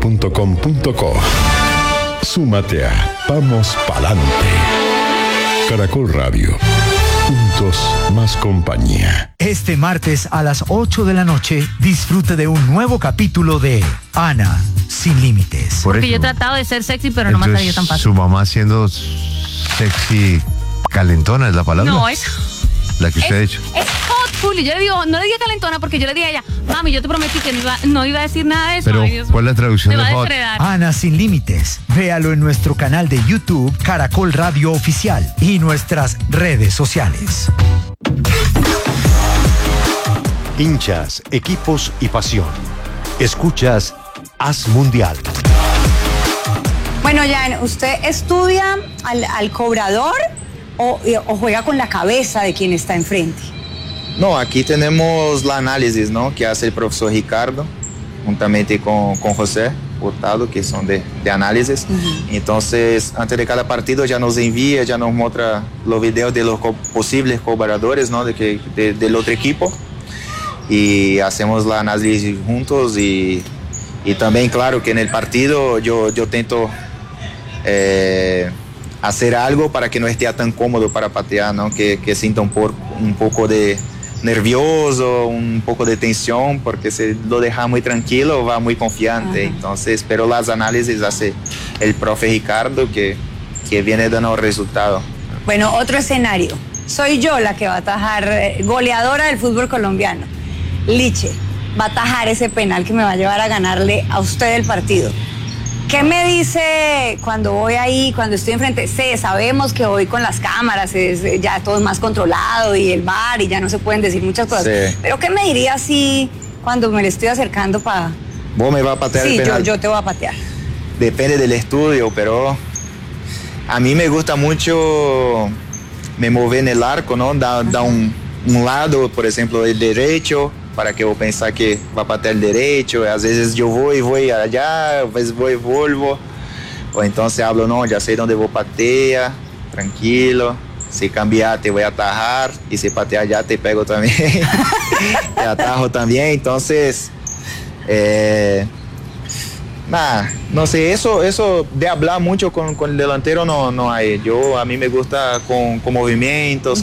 caracol.com.co. Súmate a Vamos Pa'lante. Caracol Radio. Juntos más compañía. Este martes a las 8 de la noche, disfrute de un nuevo capítulo de Ana Sin Límites. Porque yo he tratado de ser sexy, pero no me ha salido tan fácil. Su mamá siendo sexy calentona es la palabra. No, es... La que usted ha dicho. Es hot, Julio. Yo le digo, no le diga calentona porque yo le dije a ella, mami, yo te prometí que no iba a decir nada de eso. Pero, ay, Dios, ¿cuál es la traducción me de va a hot? desheredar. Ana Sin Límites. Véalo en nuestro canal de YouTube, Caracol Radio Oficial, y nuestras redes sociales. Hinchas, equipos y pasión. Escuchas Haz Mundial. Bueno, Jan, ¿usted estudia al cobrador o juega con la cabeza de quien está enfrente? No, aquí tenemos la análisis, ¿no? Que hace el profesor Ricardo, juntamente con José Hurtado, que son de análisis. Entonces, antes de cada partido ya nos envía, ya nos muestra los videos de los posibles cobradores, ¿no? Del otro equipo. Y hacemos la análisis juntos y también, claro, que en el partido yo tento hacer algo para que no esté tan cómodo para patear, ¿no? Que sienta un poco de nervioso, un poco de tensión, porque si lo deja muy tranquilo va muy confiante. Ajá. Entonces, pero las análisis hace el profe Ricardo que viene dando resultado. Bueno, otro escenario. Soy yo la que va a atajar, goleadora del fútbol colombiano. Liche va a atajar ese penal que me va a llevar a ganarle a usted el partido. ¿Qué me dice cuando voy ahí, cuando estoy enfrente? Sabemos que hoy con las cámaras ya todo es más controlado y el VAR y ya no se pueden decir muchas cosas. Sí. Pero ¿qué me diría así cuando me le estoy acercando para...? ¿Vos me vas a patear el penal? Sí, yo te voy a patear. Depende del estudio, pero a mí me gusta mucho me mover en el arco, ¿no? Da un lado, por ejemplo, el derecho, para que eu pensar que vai patear el derecho, às vezes eu vou allá, às vezes vou e volvo, ou então se hablo, não, já sei onde vou patear, tranquilo, se cambiar te vou atajar, e se patear já te pego também, te atajo também, então, no sé, eso de hablar mucho con el delantero no hay, a mí me gusta con movimientos,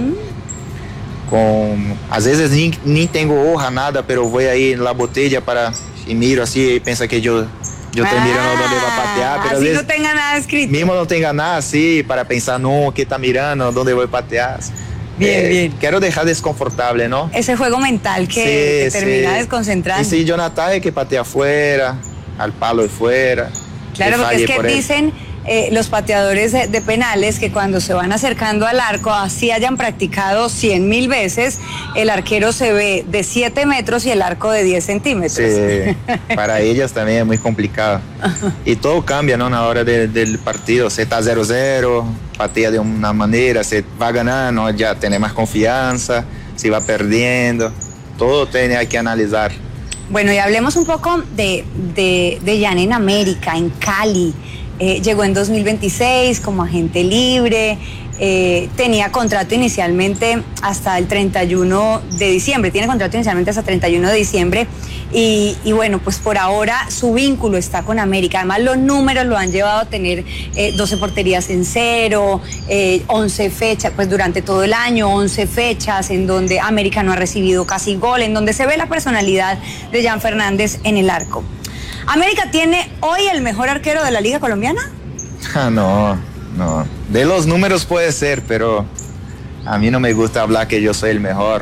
às vezes nem tenho hoja, nada, pero voy ahí en la botella y miro así y piensa que yo estoy mirando donde va a patear, pero así no tenga nada escrito. Mismo no tenga nada así, para pensar, no, que está mirando, dónde voy a patear. Bien. Quiero dejar desconfortable, ¿no? Ese juego mental que termina desconcentrando. Y si Jonathan es que patea afuera, al palo de fuera. Claro, porque es que dicen los pateadores de penales que cuando se van acercando al arco, así hayan practicado 100,000 veces, el arquero se ve de 7 metros y el arco de 10 centímetros. Sí, para ellas también es muy complicado. Y todo cambia, ¿no? A la hora del partido. Se está 0-0, patea de una manera, se va ganando, ya tiene más confianza, se va perdiendo. Todo tiene que analizar. Bueno, y hablemos un poco de Jan en América, en Cali. Llegó en 2026 como agente libre, tenía contrato inicialmente hasta el 31 de diciembre, tiene contrato inicialmente hasta 31 de diciembre y bueno, pues por ahora su vínculo está con América. Además los números lo han llevado a tener 12 porterías en cero, 11 fechas, pues durante todo el año, 11 fechas en donde América no ha recibido casi gol, en donde se ve la personalidad de Jan Fernández en el arco. ¿América tiene hoy el mejor arquero de la Liga Colombiana? No. De los números puede ser, pero a mí no me gusta hablar que yo soy el mejor.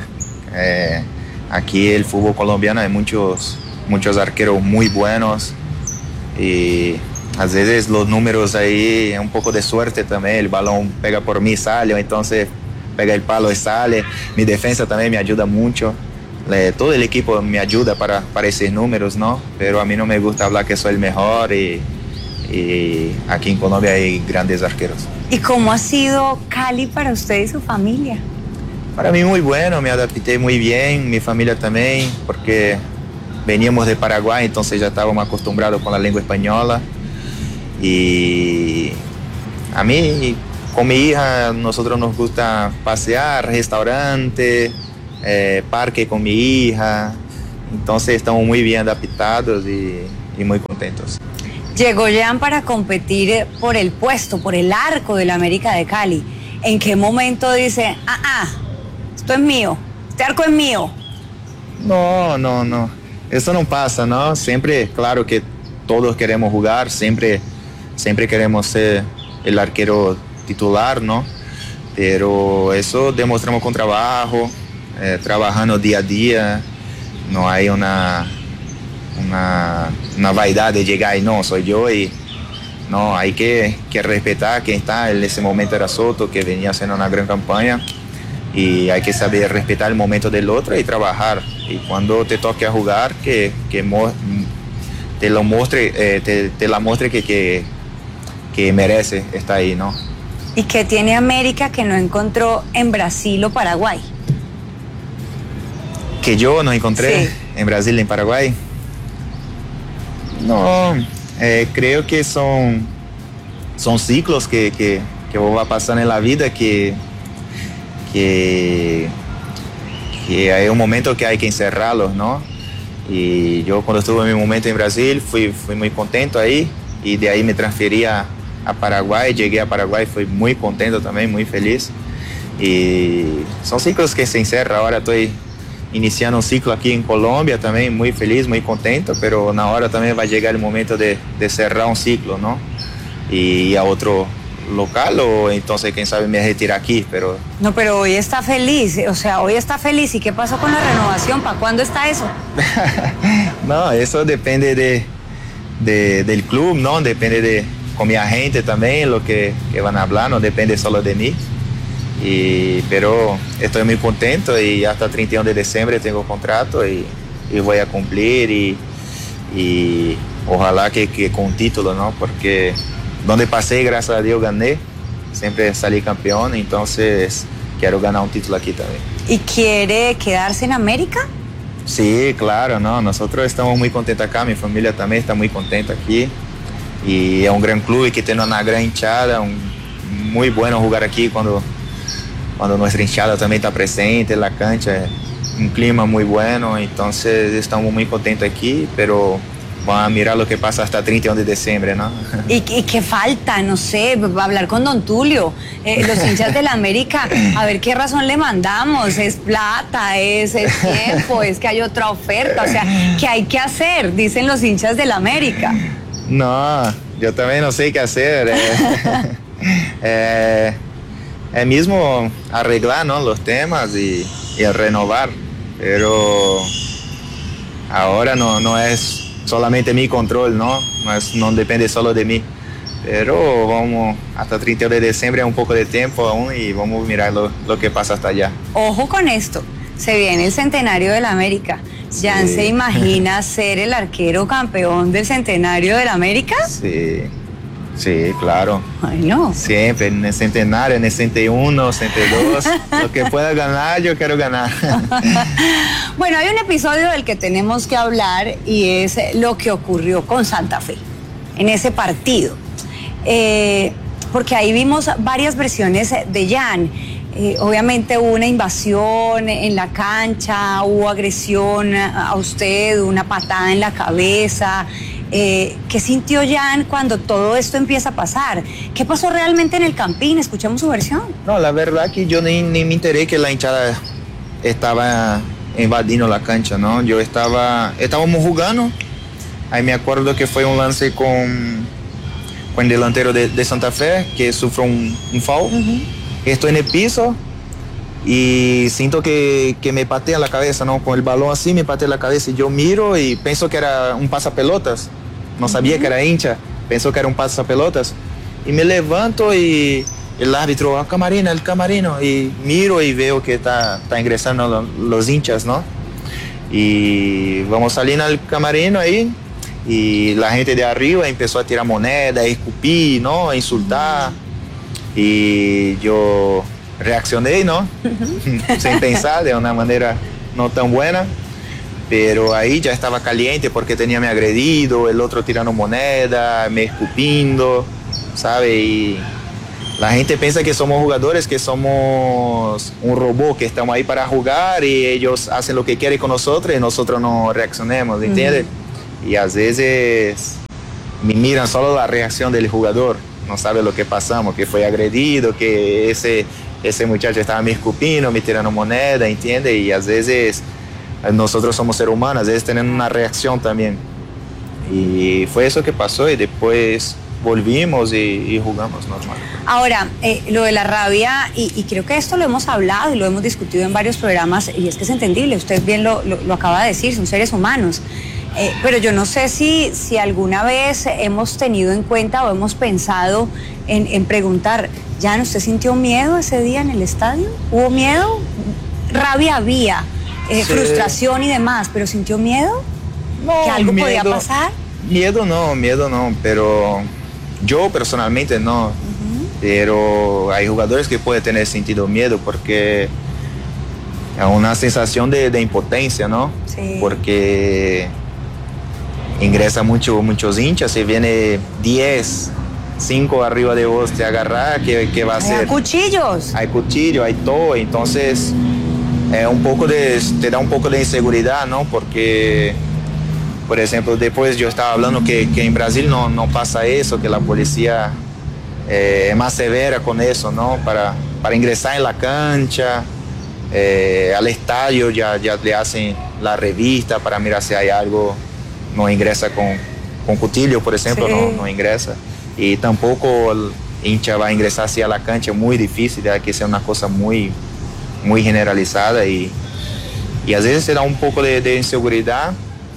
Aquí el fútbol colombiano hay muchos arqueros muy buenos y a veces los números ahí es un poco de suerte también. El balón pega por mí y sale, entonces pega el palo y sale. Mi defensa también me ayuda mucho. Todo el equipo me ayuda para esos números, ¿no? Pero a mí no me gusta hablar que soy el mejor y aquí en Colombia hay grandes arqueros. ¿Y cómo ha sido Cali para usted y su familia? Para mí muy bueno, me adapté muy bien, mi familia también, porque veníamos de Paraguay, entonces ya estábamos acostumbrados con la lengua española. Y a mí, con mi hija, nosotros nos gusta pasear, restaurante, parque con mi hija, entonces estamos muy bien adaptados y muy contentos. Llegó Jean para competir por el puesto, por el arco del América de Cali. ¿En qué momento dice, esto es mío, este arco es mío? No, eso no pasa, ¿no? Siempre, claro que todos queremos jugar, siempre queremos ser el arquero titular, ¿no? Pero eso demostramos con trabajo, trabajando día a día. No hay una vaidad de llegar y no, soy yo, y no, hay que respetar quien está. En ese momento era Soto, que venía haciendo una gran campaña, y hay que saber respetar el momento del otro y trabajar. Y cuando te toque a jugar, que te la muestre que merece estar ahí, ¿no? ¿Y qué tiene América que no encontró en Brasil o Paraguay? Que yo no encontré en Brasil y en Paraguay. No, creo que son ciclos que va pasando en la vida, que hay un momento que hay que encerrarlos, ¿no? Y yo cuando estuve en mi momento en Brasil fui muy contento ahí, y de ahí me transferí a Paraguay, llegué a Paraguay, fui muy contento también, muy feliz. Y son ciclos que se encerran. Ahora estoy iniciando un ciclo aquí en Colombia también, muy feliz, muy contento, pero ahora también va a llegar el momento de cerrar un ciclo, ¿no? Y a otro local, o entonces quién sabe me retira aquí, pero... No, pero hoy está feliz, hoy está feliz. ¿Y qué pasó con la renovación? ¿Para cuándo está eso? No, eso depende del club, ¿no? Depende con mi agente también, lo que van a hablar, no depende solo de mí. Pero estoy muy contento, y hasta 31 de diciembre tengo contrato y voy a cumplir, y ojalá que con título, ¿no? Porque donde pasé, gracias a Dios, gané, siempre salí campeón, entonces quiero ganar un título aquí también. ¿Y quiere quedarse en América? Sí, claro, ¿no? Nosotros estamos muy contentos acá, mi familia también está muy contenta aquí, y es un gran club que tiene una gran hinchada, muy bueno jugar aquí cuando nuestra hinchada también está presente en la cancha, un clima muy bueno, entonces estamos muy contentos aquí, pero vamos a mirar lo que pasa hasta 31 de diciembre, ¿no? ¿Y qué falta? No sé, hablar con don Tulio, los hinchas de la América, a ver qué razón le mandamos, es plata, es tiempo, es que hay otra oferta, o sea, ¿qué hay que hacer? Dicen los hinchas de la América. No, yo también no sé qué hacer. Es mismo arreglar, ¿no? Los temas y renovar, pero ahora no es solamente mi control, ¿no? No depende solo de mí, pero vamos, hasta 30 de diciembre, un poco de tiempo aún, y vamos a mirar lo que pasa hasta allá. Ojo con esto, se viene el centenario de la América. ¿Jan se imagina ser el arquero campeón del centenario de la América? Sí, claro. Ay, no. Siempre, en el centenario, en el 61, 62, lo que pueda ganar, yo quiero ganar. Bueno, hay un episodio del que tenemos que hablar, y es lo que ocurrió con Santa Fe en ese partido. Porque ahí vimos varias versiones de Jan. Obviamente hubo una invasión en la cancha, hubo agresión a usted, una patada en la cabeza. ¿Qué sintió Jan cuando todo esto empieza a pasar? ¿Qué pasó realmente en el Campín? Escuchamos su versión. No, la verdad que yo ni me enteré que la hinchada estaba invadiendo la cancha, ¿no? Estábamos jugando, ahí me acuerdo que fue un lance con el delantero de Santa Fe, que sufrió un foul. Estoy en el piso y siento que me patea la cabeza, ¿no? Con el balón así me patea la cabeza, y yo miro y pienso que era un pasapelotas. No sabía que era hincha, pensó que era un pasapelotas. Y me levanto y el árbitro, el camarino, y miro y veo que está ingresando los hinchas, ¿no? Y vamos saliendo al camarino ahí, y la gente de arriba empezó a tirar moneda, a escupir, ¿no? A insultar. Y yo reaccioné, ¿no? Sin pensar, de una manera no tan buena, pero ahí ya estaba caliente porque tenía me agredido, el otro tirando moneda, me escupiendo, ¿sabe? Y la gente piensa que somos jugadores, que somos un robot, que estamos ahí para jugar y ellos hacen lo que quieren con nosotros y nosotros no reaccionemos, ¿entiendes? y a veces me miran solo la reacción del jugador, no sabe lo que pasamos, que fue agredido, que ese muchacho estaba me escupiendo, me tirando moneda, ¿entiende? Y a veces nosotros somos seres humanos, a veces tenemos una reacción también. Y fue eso que pasó y después volvimos y jugamos normal. Ahora, lo de la rabia, y creo que esto lo hemos hablado y lo hemos discutido en varios programas, y es que es entendible, usted bien lo acaba de decir, son seres humanos. Pero yo no sé si alguna vez hemos tenido en cuenta o hemos pensado en preguntar, ¿Jan, usted sintió miedo ese día en el estadio? ¿Hubo miedo? Rabia había, sí, frustración y demás, pero ¿sintió miedo? No, ¿que algo miedo, podía pasar? Miedo no, pero yo personalmente no. Pero hay jugadores que pueden tener sentido miedo porque es una sensación de impotencia, ¿no? Sí. Porque ingresa muchos hinchas y viene 10, 5 arriba de vos te agarrar, ¿qué va a hacer? Hay cuchillos. Hay cuchillo, hay todo, entonces te da un poco de inseguridad, ¿no? Porque, por ejemplo, después yo estaba hablando que en Brasil no pasa eso, que la policía es más severa con eso, ¿no? Para ingresar en la cancha, al estadio ya le hacen la revista para mirar si hay algo, no ingresa con cuchillo, por ejemplo, sí. no ingresa. Y tampoco el hincha va a ingresar así a la cancha, muy difícil, hay que ser una cosa muy generalizada y a veces se da un poco de inseguridad,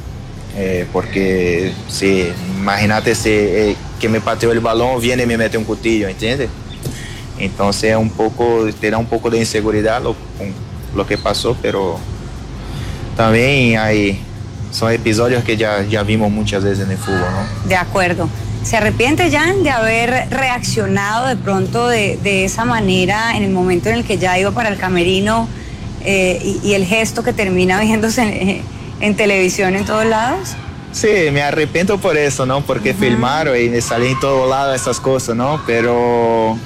porque si imagínate que me pateó el balón, viene y me mete un cuchillo, ¿entiendes? Entonces te da un poco de inseguridad lo que pasó, pero también son episodios que ya vimos muchas veces en el fútbol, ¿no? De acuerdo. ¿Se arrepiente, Jan, de haber reaccionado de pronto de esa manera en el momento en el que ya iba para el camerino y el gesto que termina viéndose en televisión en todos lados? Sí, me arrepiento por eso, ¿no? Porque filmaron y me salí en todos lados esas cosas, ¿no? Pero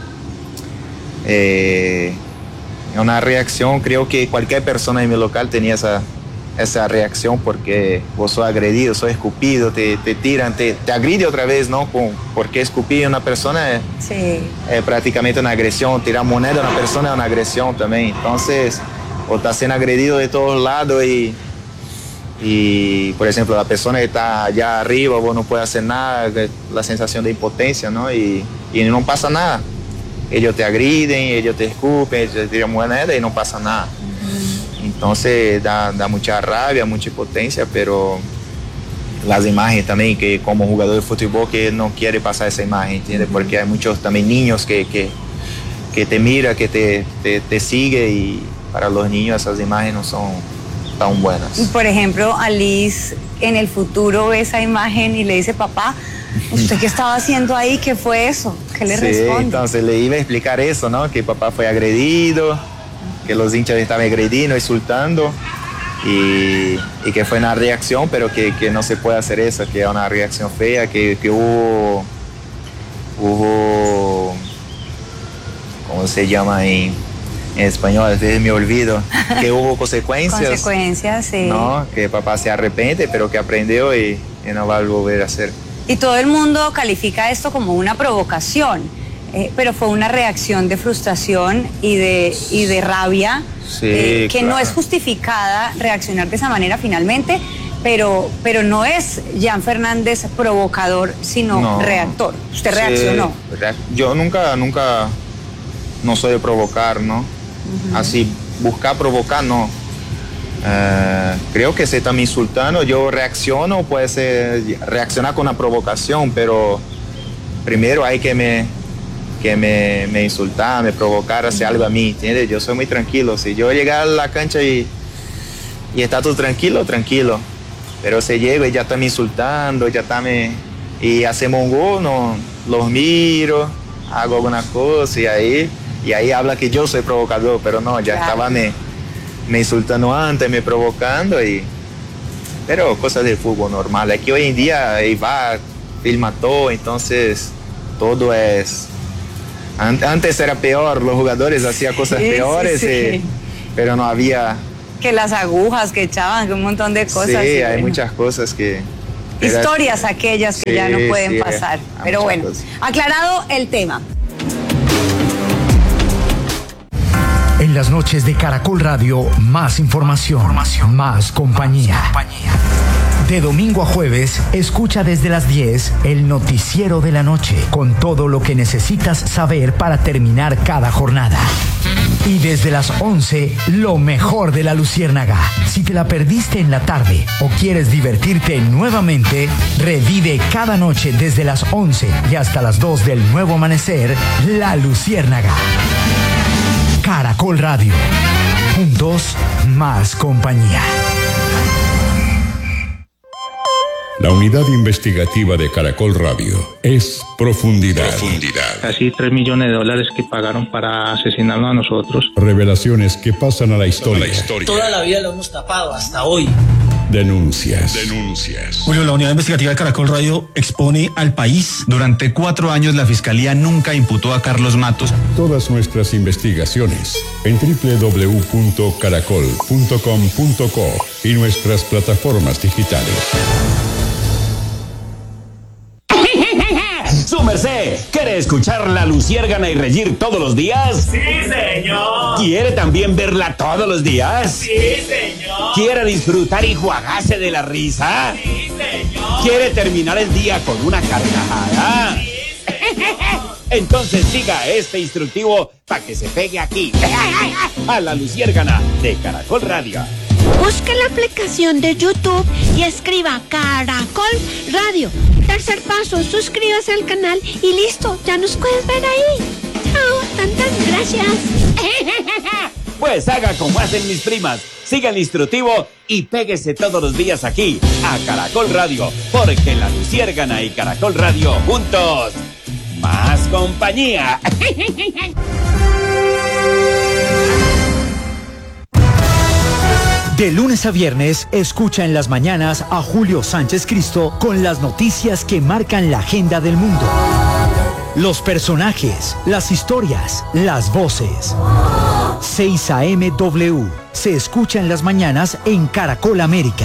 una reacción, creo que cualquier persona en mi local tenía esa reacción porque vos sos agredido, sos escupido, te tiran, te agride otra vez, ¿no? Porque escupir a una persona sí. Es prácticamente una agresión, tirar moneda a una persona es una agresión también. Entonces, vos estás siendo agredido de todos lados y por ejemplo, la persona que está allá arriba, vos no puedes hacer nada, la sensación de impotencia, ¿no? Y no pasa nada. Ellos te agriden, ellos te escupen, ellos te tiran moneda y no pasa nada. Entonces da mucha rabia, mucha impotencia, pero las imágenes también, que como jugador de fútbol que no quiere pasar esa imagen, ¿entiendes? Porque hay muchos también niños que te mira, que te sigue y para los niños esas imágenes no son tan buenas. Y por ejemplo, Alice en el futuro ve esa imagen y le dice, papá, ¿usted qué estaba haciendo ahí? ¿Qué fue eso? ¿Qué le responde? Entonces le iba a explicar eso, ¿no? Que papá fue agredido, que los hinchas estaban agrediendo, insultando y que fue una reacción, pero que no se puede hacer eso, que es una reacción fea, que hubo ¿cómo se llama en español? A veces me olvido, que hubo consecuencias. Consecuencias, sí. No, que papá se arrepiente, pero que aprendió y no va a volver a hacer. Y todo el mundo califica esto como una provocación. Pero fue una reacción de frustración y de rabia, sí, que claro. No es justificada reaccionar de esa manera finalmente, pero no es Jan Fernández provocador, sino reactor. Usted reaccionó. Yo nunca no soy de provocar, ¿no? Así, buscar provocar, no. Creo que se está me insultando, yo reacciono, puede ser reaccionar con una provocación, pero primero hay que me insultar, me provocar, hacer algo a mí, ¿entiendes? Yo soy muy tranquilo. Si yo llegar a la cancha y está todo tranquilo, pero si llego y ya está me insultando, y hacemos un gol, no, los miro, hago alguna cosa y ahí habla que yo soy provocador, pero no, ya estaba me insultando antes, me provocando, pero cosas del fútbol normal. Aquí hoy en día ahí va, filma todo, entonces todo es... Antes era peor, los jugadores hacían cosas peores, sí. Pero no había... Que las agujas que echaban, que un montón de cosas. Sí, hay muchas cosas que Historias aquellas que ya no pueden pasar. Pero bueno, aclarado el tema. En las noches de Caracol Radio, más información, más compañía. De domingo a jueves, escucha desde las 10 el noticiero de la noche, con todo lo que necesitas saber para terminar cada jornada. Y desde las 11, lo mejor de la Luciérnaga. Si te la perdiste en la tarde o quieres divertirte nuevamente, revive cada noche desde las 11 y hasta las 2 del nuevo amanecer, La Luciérnaga. Caracol Radio. Juntos, más compañía. La unidad investigativa de Caracol Radio es Profundidad. Casi $3 millones que pagaron para asesinarnos a nosotros. Revelaciones que pasan a la historia. Toda la vida lo hemos tapado hasta hoy. Denuncias. Julio, la unidad investigativa de Caracol Radio expone al país. Durante 4 años la Fiscalía nunca imputó a Carlos Matos. Todas nuestras investigaciones en www.caracol.com.co y nuestras plataformas digitales. ¡Su merced! ¿Quiere escuchar La Luciérgana y reír todos los días? ¡Sí, señor! ¿Quiere también verla todos los días? ¡Sí, señor! ¿Quiere disfrutar y juagarse de la risa? ¡Sí, señor! ¿Quiere terminar el día con una carcajada? ¡Sí, señor! Entonces siga este instructivo para que se pegue aquí, a La Luciérgana de Caracol Radio. Busque la aplicación de YouTube y escriba Caracol Radio. Tercer paso, suscríbase al canal y listo, ya nos puedes ver ahí. Chao, tantas gracias. Pues haga como hacen mis primas, siga el instructivo y péguese todos los días aquí, a Caracol Radio, porque La Luciérgana y Caracol Radio juntos, más compañía. De lunes a viernes, escucha en las mañanas a Julio Sánchez Cristo con las noticias que marcan la agenda del mundo. Los personajes, las historias, las voces. 6 AM W se escucha en las mañanas en Caracol América.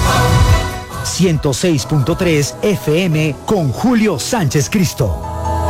106.3 FM con Julio Sánchez Cristo.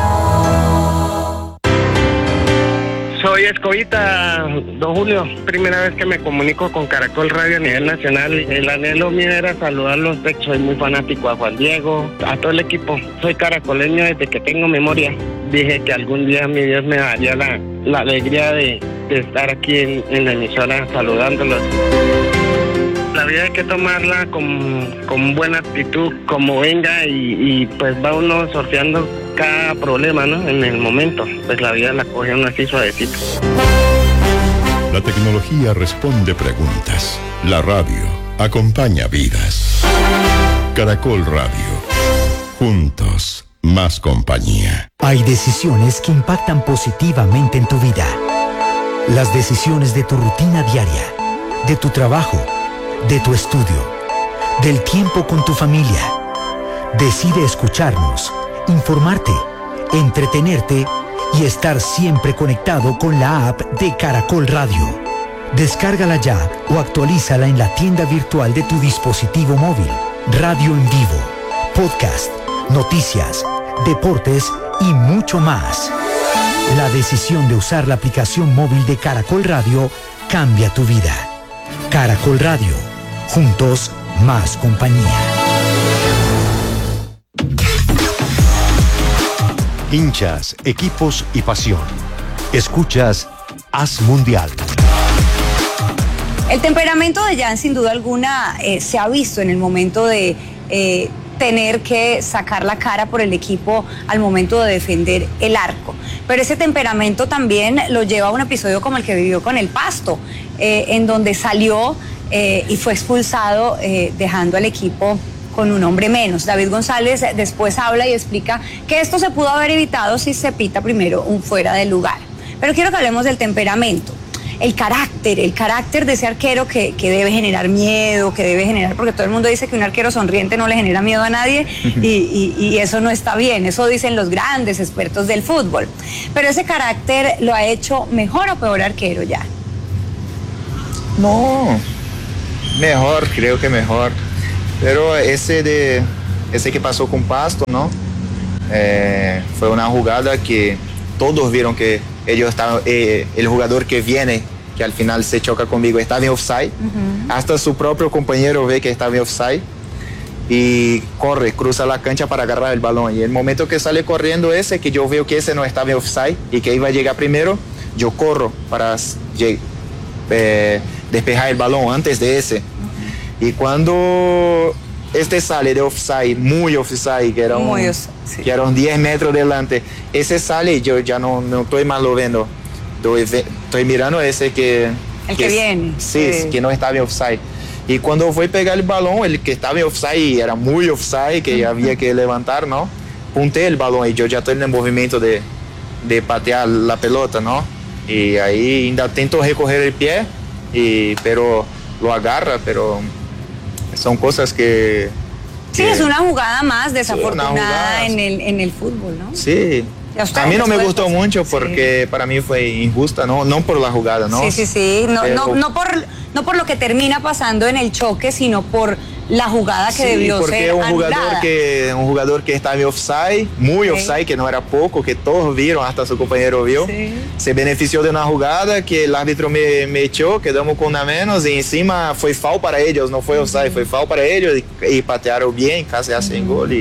Soy Escobita, don Julio. Primera vez que me comunico con Caracol Radio a nivel nacional. El anhelo mío era saludarlos. Soy muy fanático a Juan Diego, a todo el equipo. Soy caracoleño desde que tengo memoria. Dije que algún día mi Dios me daría la alegría de estar aquí en la emisora saludándolos. La vida hay que tomarla con buena actitud, como venga, y pues va uno sorteando cada problema, ¿no? En el momento, pues la vida la coge uno así suavecito. La tecnología responde preguntas. La radio acompaña vidas. Caracol Radio. Juntos, más compañía. Hay decisiones que impactan positivamente en tu vida. Las decisiones de tu rutina diaria, de tu trabajo, de tu estudio, del tiempo con tu familia. Decide escucharnos, informarte, entretenerte y estar siempre conectado con la app de Caracol Radio. Descárgala ya o actualízala en la tienda virtual de tu dispositivo móvil. Radio en vivo, podcast, noticias, deportes y mucho más. La decisión de usar la aplicación móvil de Caracol Radio cambia tu vida. Caracol Radio. Juntos, más compañía. Hinchas, equipos y pasión. Escuchas Haz Mundial. El temperamento de Jan, sin duda alguna, se ha visto en el momento de tener que sacar la cara por el equipo al momento de defender el arco. Pero ese temperamento también lo lleva a un episodio como el que vivió con el Pasto, en donde salió y fue expulsado, dejando al equipo con un hombre menos. David González después habla y explica que esto se pudo haber evitado si se pita primero un fuera de lugar. Pero quiero que hablemos del temperamento. El carácter de ese arquero que debe generar miedo, que debe generar, porque todo el mundo dice que un arquero sonriente no le genera miedo a nadie y eso no está bien, eso dicen los grandes expertos del fútbol. Pero ese carácter lo ha hecho mejor o peor arquero ya. No, mejor, creo que mejor. Pero ese de ese que pasó con Pasto, ¿no? Fue una jugada que todos vieron que ellos estaban, el jugador que viene, que al final se choca conmigo, estaba en offside. Hasta su propio compañero ve que estaba en offside y corre, cruza la cancha para agarrar el balón. Y el momento que sale corriendo ese, que yo veo que ese no estaba en offside y que iba a llegar primero, yo corro para despejar el balón antes de ese. Y cuando este sale de offside, muy offside, que eran 10 metros delante, ese sale y yo ya no estoy más lo viendo. Estoy mirando ese que... El que viene. Sí, que no estaba en offside. Y cuando fue a pegar el balón, el que estaba en offside, era muy offside, que había que levantar, ¿no? Punté el balón y yo ya estoy en el movimiento de patear la pelota, ¿no? Y ahí intento recoger el pie, pero lo agarra, pero son cosas que... Sí, es una jugada más desafortunada en el fútbol, ¿no? Sí. A mí no me gustó mucho porque para mí fue injusta, no por la jugada, ¿no? Sí. No por lo que termina pasando en el choque, sino por la jugada que debió ser anulada. Porque un jugador que estaba en offside, muy offside, que no era poco, que todos vieron, hasta su compañero vio, se benefició de una jugada que el árbitro me echó, quedamos con una menos y encima fue foul para ellos, no fue offside, fue foul para ellos y patearon bien, casi hacen gol.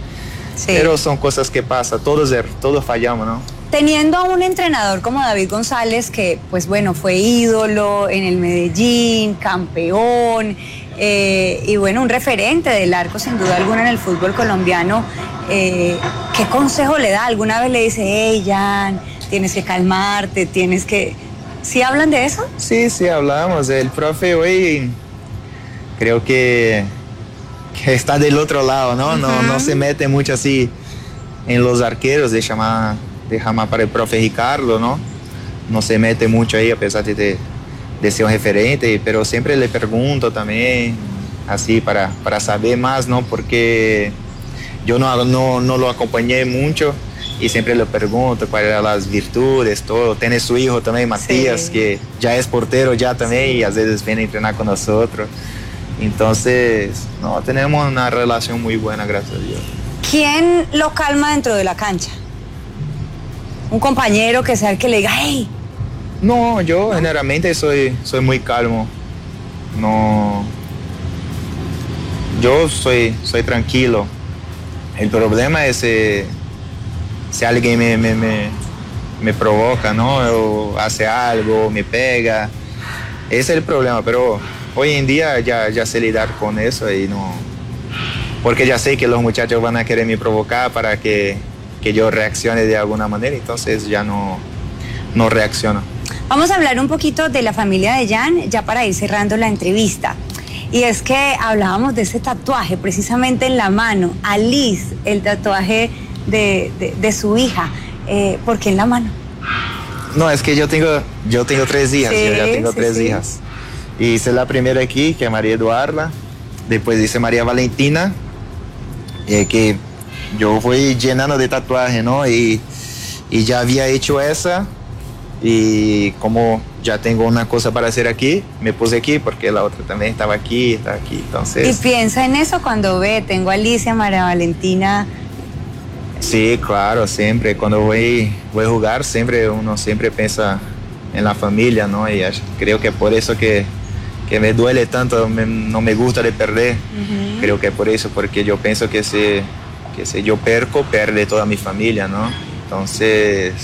Pero son cosas que pasan, todos fallamos, ¿no? Teniendo a un entrenador como David González, que pues bueno, fue ídolo en el Medellín, campeón, y bueno, un referente del arco sin duda alguna en el fútbol colombiano, ¿qué consejo le da? ¿Alguna vez le dice, hey Jan, tienes que calmarte, tienes que... ¿Sí hablan de eso? Sí, hablamos. El profe hoy creo que está del otro lado, ¿no? No se mete mucho así en los arqueros, de llamar para el profe Ricardo, ¿no? No se mete mucho ahí a pesar de ser un referente, pero siempre le pregunto también, así para saber más, ¿no? Porque yo no lo acompañé mucho y siempre le pregunto cuáles eran las virtudes, todo. Tiene su hijo también, Matías, que ya es portero ya también y a veces viene a entrenar con nosotros. Entonces, tenemos una relación muy buena, gracias a Dios. ¿Quién lo calma dentro de la cancha? ¿Un compañero que sea el que le diga, hey? No, yo generalmente soy muy calmo. No, yo soy tranquilo. El problema es si alguien me provoca, ¿no? O hace algo, me pega. Ese es el problema, pero hoy en día ya sé lidiar con eso y no... Porque ya sé que los muchachos van a querer me provocar para que yo reaccione de alguna manera, entonces ya no reacciono. Vamos a hablar un poquito de la familia de Jan, ya para ir cerrando la entrevista. Y es que hablábamos de ese tatuaje, precisamente en la mano, Alice, el tatuaje de su hija. ¿Por qué en la mano? No, es que yo tengo 3 hijas, yo ya tengo 3 hijas. Y hice la primera aquí, que es María Eduarda, después dice María Valentina, que yo voy llenando de tatuajes, ¿no? Y ya había hecho esa, y como ya tengo una cosa para hacer aquí, me puse aquí, porque la otra también estaba aquí, entonces... ¿Y piensa en eso cuando tengo a Alicia, María Valentina? Sí, claro, siempre, cuando voy a jugar, uno siempre piensa en la familia, ¿no? Y creo que por eso que me duele tanto, no me gusta de perder. Creo que por eso, porque yo pienso que si yo perco, pierde toda mi familia, ¿no? Entonces,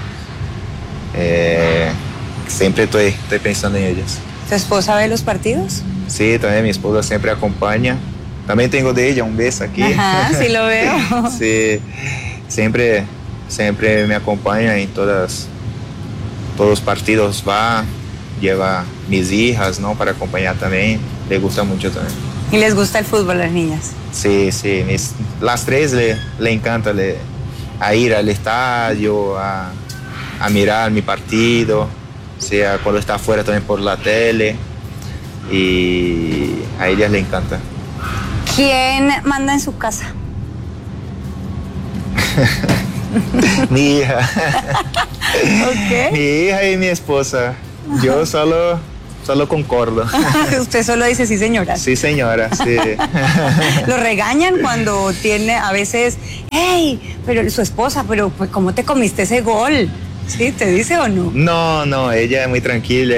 siempre estoy pensando en ellas. ¿Tu esposa ve los partidos? Sí, también mi esposa siempre acompaña. También tengo de ella un beso aquí. Ajá, sí lo veo. Sí, siempre me acompaña en todos los partidos, lleva mis hijas, ¿no? Para acompañar también, le gusta mucho también. ¿Y les gusta el fútbol a las niñas? Sí, las 3 le encanta a ir al estadio, a mirar mi partido, sea cuando está afuera también por la tele, y a ellas le encanta. ¿Quién manda en su casa? Mi hija. Okay. Mi hija y mi esposa. Yo solo solo concordo. Usted solo dice sí, señora. Sí, señora, sí. Lo regañan cuando tiene a veces, hey, pero su esposa, pero pues ¿cómo te comiste ese gol? ¿Sí? ¿Te dice o no? No, ella es muy tranquila,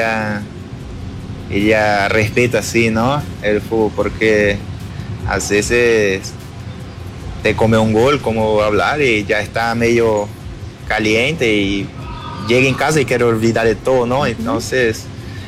ella respeta así, ¿no? El fútbol, porque a veces te come un gol, como hablar, y ya está medio caliente y llega en casa y quiere olvidar de todo, ¿no? Entonces,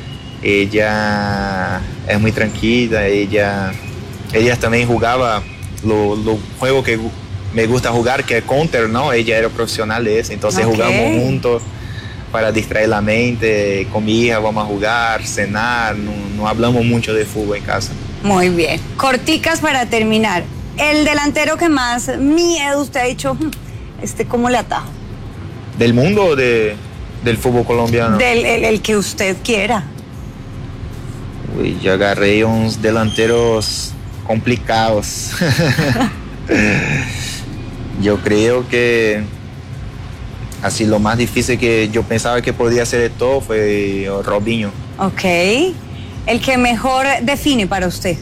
ella es muy tranquila, ella también jugaba los juegos que me gusta jugar, que es Counter, ¿no? Ella era profesional de eso, entonces jugamos juntos para distraer la mente. Con mi hija vamos a jugar, cenar, no hablamos mucho de fútbol en casa. Muy bien. Corticas para terminar. El delantero que más miedo usted ha dicho, ¿cómo le atajo? ¿Del mundo o del fútbol colombiano? El que usted quiera. Uy, yo agarré unos delanteros complicados. Yo creo que así lo más difícil que yo pensaba que podía hacer de todo fue Robinho. Ok. ¿El que mejor define para usted?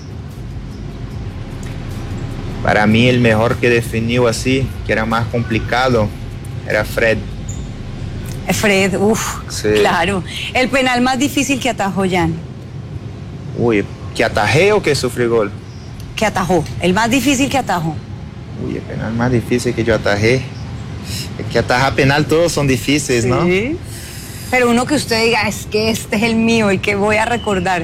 Para mí el mejor que definió así, que era más complicado, era Fred. Fred, sí. Claro. ¿El penal más difícil que atajó Jan? Uy, ¿que atajé o que sufrí gol? Que atajó, el más difícil que atajó. Uy, el penal más difícil que yo atajé. Es que atajar penal todos son difíciles, ¿no? Sí. Pero uno que usted diga, es que este es el mío, el que voy a recordar.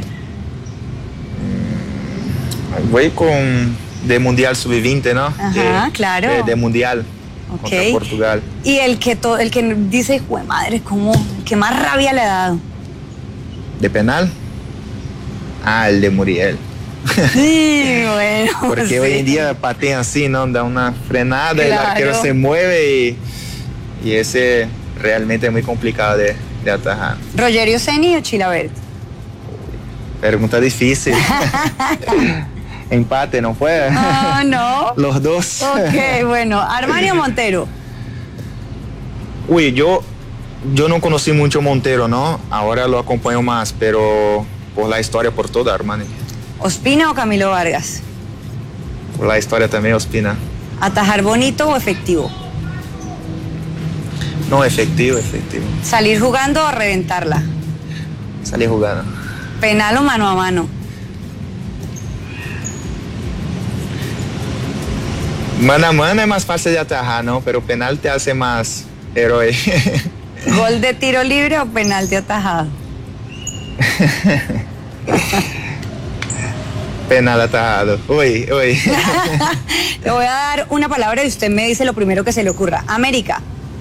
Voy con de Mundial Sub-20, ¿no? Ajá, claro. De Mundial. Contra Portugal. Y el que dice, jue madre, ¿cómo? El que más rabia le ha dado. ¿De penal? El de Muriel. Sí, bueno. Porque sí. Hoy en día patean así, ¿no? Da una frenada, claro. El arquero se mueve y ese realmente es muy complicado de atajar. ¿Rogerio Ceni o Chilavert? Pregunta difícil. Empate, ¿no fue? No. Los dos. Ok, bueno. ¿Armani o Montero? Uy, yo no conocí mucho Montero, ¿no? Ahora lo acompaño más, pero por la historia, por toda, Armani. ¿Ospina o Camilo Vargas? Por la historia también, Ospina. ¿Atajar bonito o efectivo? No, efectivo. ¿Salir jugando o reventarla? Salir jugando. ¿Penal o mano a mano? Mano a mano es más fácil de atajar, ¿no? Pero penal te hace más héroe. ¿Gol de tiro libre o penal de atajado? Penal atajado. Uy. Le voy a dar una palabra y usted me dice lo primero que se le ocurra. América.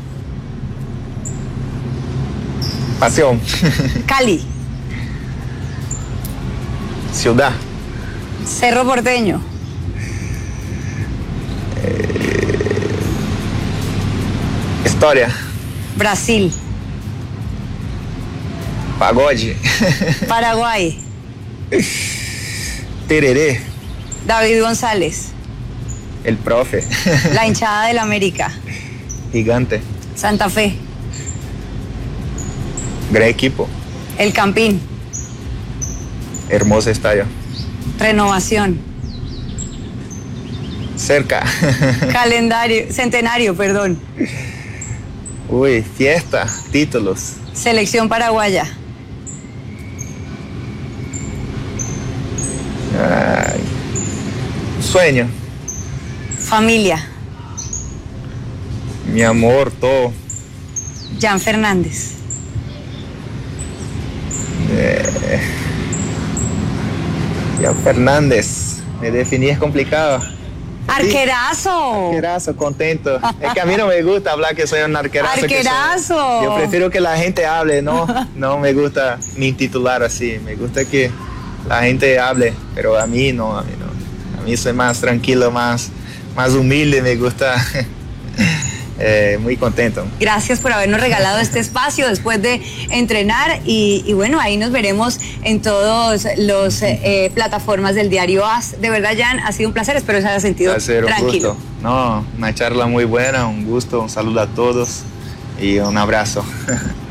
Pasión. Cali. Ciudad. Cerro Porteño. Historia. Brasil. Pagode. Paraguay. Tereré. David González. El profe. La hinchada del América. Gigante. Santa Fe. Gran equipo. El Campín. Hermoso estadio. Renovación. Cerca. Centenario, perdón. Uy, fiesta, títulos. Selección paraguaya. Sueño. Familia. Mi amor, todo. Jan Fernández. Jan Fernández. Me definí, es complicado. Arquerazo. Arquerazo, contento. Es que a mí no me gusta hablar que soy un arquerazo. Arquerazo. Yo prefiero que la gente hable, no me gusta ni titular así. Me gusta que la gente hable, pero a mí no. A mí soy más tranquilo, más humilde, me gusta. Muy contento. Gracias por habernos regalado este espacio después de entrenar y bueno, ahí nos veremos en todas las plataformas del diario AS. De verdad, Jan, ha sido un placer, espero se haya sentido tranquilo. Un gusto. No, una charla muy buena, un gusto, un saludo a todos y un abrazo.